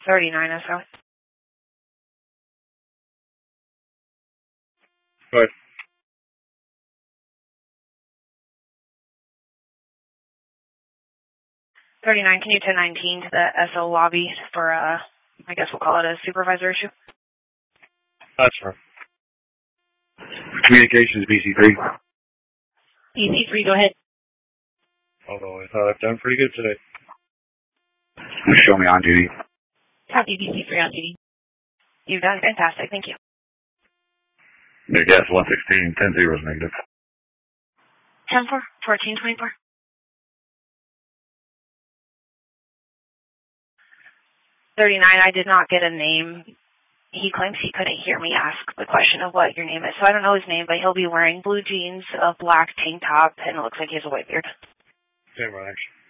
39 SO. Go ahead. 39, can you 1019 to the SO lobby for, I guess we'll call it a supervisor issue? That's right. Communications, BC3. BC3, go ahead. Although I thought I've done pretty good today. Show me on duty. Copy, BC3 on duty. You've done fantastic, thank you. Gas 116, 10-0 is negative. 10-4, 14-24. 39, I did not get a name. He claims he couldn't hear me ask the question of what your name is, so I don't know his name, but he'll be wearing blue jeans, a black tank top, and it looks like he has a white beard. Same action.